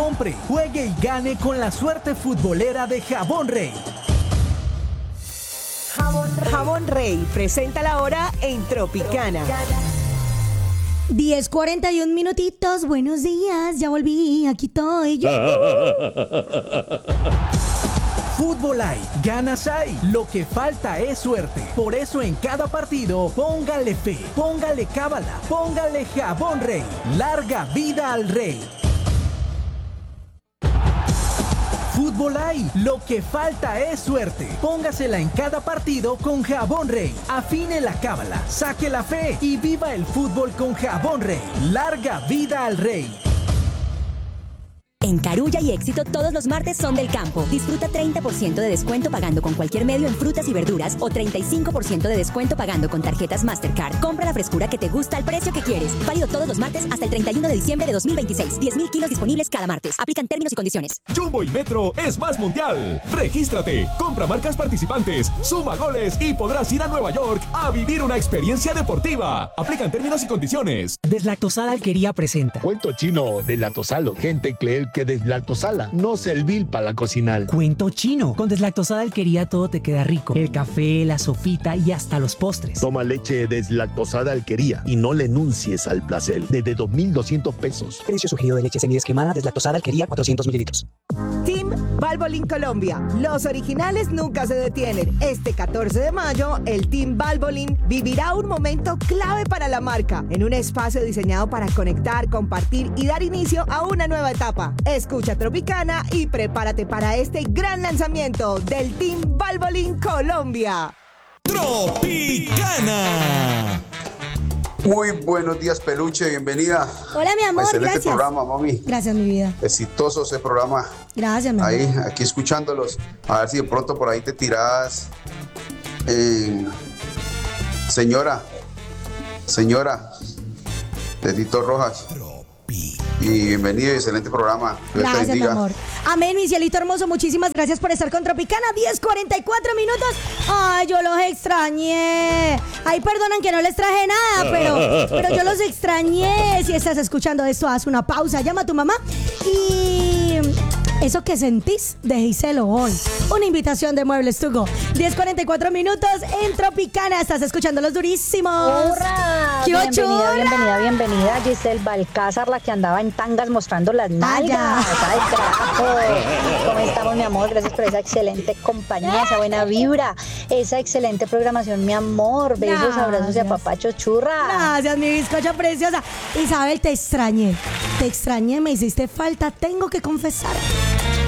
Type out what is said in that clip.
Compre, juegue y gane con la suerte futbolera de Jabón Rey. Jabón Rey presenta la hora en Tropicana. 10:41 minutitos, buenos días, ya volví, aquí estoy yo. Fútbol hay, ganas hay, lo que falta es suerte. Por eso en cada partido, póngale fe, póngale cábala, póngale Jabón Rey. Larga vida al Rey. Fútbol hay, lo que falta es suerte. Póngasela en cada partido con Jabón Rey. Afine la cábala, saque la fe y viva el fútbol con Jabón Rey. Larga vida al Rey. En Carulla y Éxito todos los martes son del campo. Disfruta 30% de descuento pagando con cualquier medio en frutas y verduras o 35% de descuento pagando con tarjetas Mastercard. Compra la frescura que te gusta al precio que quieres. Válido todos los martes hasta el 31 de diciembre de 2026. 10,000 kilos disponibles cada martes. Aplican términos y condiciones. Jumbo y Metro es más mundial. Regístrate, compra marcas participantes, suma goles y podrás ir a Nueva York a vivir una experiencia deportiva. Aplican términos y condiciones. Deslactosada Alquería presenta Cuento chino deslactosalo. Gente cree que deslactosala no servir para la cocinar. Cuento chino. Con Deslactosada Alquería todo te queda rico. El café, la sopita y hasta los postres. Toma leche deslactosada Alquería y no le enuncies al placer. Desde 2,200 pesos. Precio sugerido de leche semidescremada Deslactosada Alquería 400 mililitros. Team Valvoline Colombia. Los originales nunca se detienen. Este 14 de mayo, el Team Valvoline vivirá un momento clave para la marca en un espacio diseñado para conectar, compartir y dar inicio a una nueva etapa. Escucha Tropicana y prepárate para este gran lanzamiento del Team Valvoline Colombia. Tropicana. Muy buenos días, Peluche, bienvenida. Hola, mi amor, Excelente gracias. programa, mami. Gracias, mi vida. Exitoso ese programa. Gracias, mi amor. Ahí, aquí escuchándolos. A ver si de pronto por ahí te tirás. Señora, de Tito Rojas. Y bienvenido y excelente programa. Dios te Gracias, mi bendiga. amor. Amén, mi cielito hermoso. Muchísimas gracias por estar con Tropicana. 10:44 minutos. Ay, yo los extrañé. Ay, perdonan que no les traje nada, pero yo los extrañé. Si estás escuchando esto, haz una pausa. Llama a tu mamá y... eso que sentís, díselo hoy. Una invitación de Muebles to Go. 10:44 minutos en Tropicana. Estás escuchando los durísimos. ¡Hurra! ¡Qué Bienvenida, Giselle Balcázar, la que andaba en tangas mostrando las nalgas. ¡Ay, carajo! ¿Cómo estamos, mi amor? Gracias por esa excelente compañía, esa buena vibra, esa excelente programación, mi amor. Besos, Gracias. abrazos y apapachos, churra. Gracias, mi bizcocha preciosa. Isabel, te extrañé, me hiciste falta, tengo que confesar.